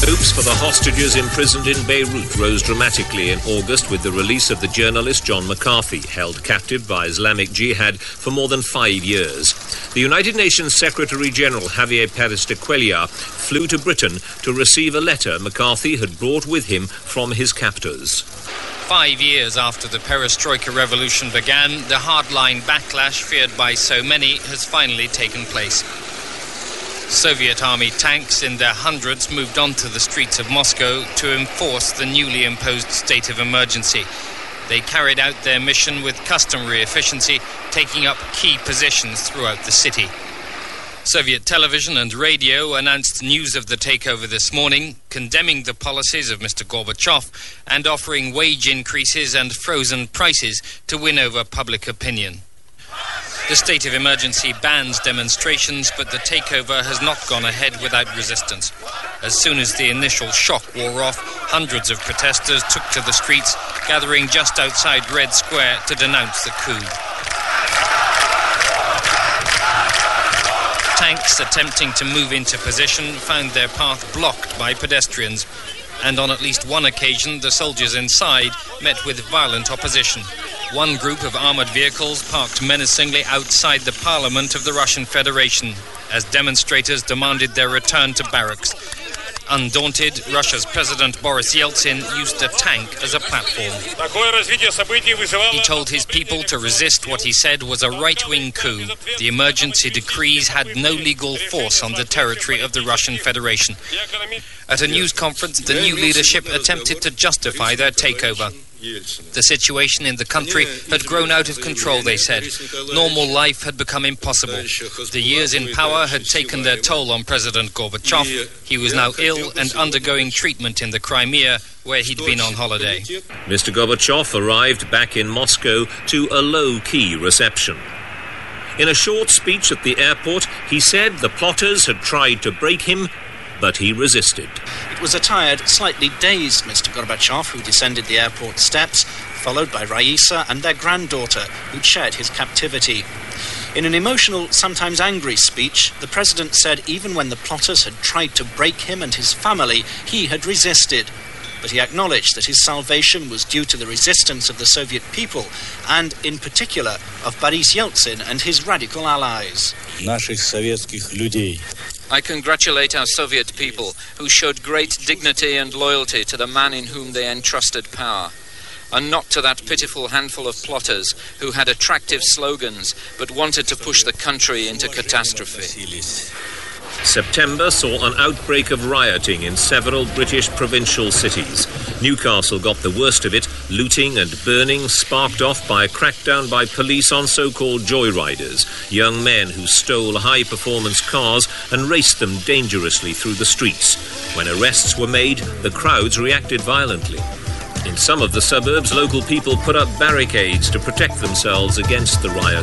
Hopes for the hostages imprisoned in Beirut rose dramatically in August with the release of the journalist John McCarthy, held captive by Islamic Jihad for more than 5 years. The United Nations Secretary-General Javier Pérez de Cuellar flew to Britain to receive a letter McCarthy had brought with him from his captors. 5 years after the Perestroika revolution began, the hardline backlash feared by so many has finally taken place. Soviet army tanks in their hundreds moved onto the streets of Moscow to enforce the newly imposed state of emergency. They carried out their mission with customary efficiency, taking up key positions throughout the city. Soviet television and radio announced news of the takeover this morning, condemning the policies of Mr. Gorbachev and offering wage increases and frozen prices to win over public opinion. The state of emergency bans demonstrations, but the takeover has not gone ahead without resistance. As soon as the initial shock wore off, hundreds of protesters took to the streets, gathering just outside Red Square to denounce the coup. Tanks attempting to move into position found their path blocked by pedestrians, and on at least one occasion the soldiers inside met with violent opposition. One group of armoured vehicles parked menacingly outside the parliament of the Russian Federation as demonstrators demanded their return to barracks. Undaunted, Russia's President Boris Yeltsin used a tank as a platform. He told his people to resist what he said was a right-wing coup. The emergency decrees had no legal force on the territory of the Russian Federation. At a news conference, the new leadership attempted to justify their takeover. The situation in the country had grown out of control, they said. Normal life had become impossible. The years in power had taken their toll on President Gorbachev. He was now ill and undergoing treatment in the Crimea, where he'd been on holiday. Mr. Gorbachev arrived back in Moscow to a low-key reception. In a short speech at the airport, he said the plotters had tried to break him, but he resisted. It was a tired, slightly dazed Mr. Gorbachev who descended the airport steps, followed by Raisa and their granddaughter, who'd shared his captivity. In an emotional, sometimes angry speech, the president said even when the plotters had tried to break him and his family, he had resisted. But he acknowledged that his salvation was due to the resistance of the Soviet people, and in particular of Boris Yeltsin and his radical allies. Наших советских людей. I congratulate our Soviet people who showed great dignity and loyalty to the man in whom they entrusted power, and not to that pitiful handful of plotters who had attractive slogans but wanted to push the country into catastrophe. September saw an outbreak of rioting in several British provincial cities. Newcastle got the worst of it. Looting and burning sparked off by a crackdown by police on so-called joyriders, young men who stole high-performance cars and raced them dangerously through the streets. When arrests were made, the crowds reacted violently. In some of the suburbs, local people put up barricades to protect themselves against the riot.